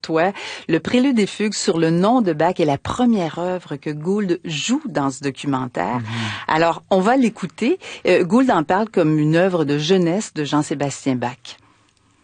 toi, le Prélude et fugues sur le nom de Bach est la première œuvre que Gould joue dans ce documentaire. Alors, on va l'écouter. Gould en parle comme une œuvre de jeunesse de Jean-Sébastien Bach.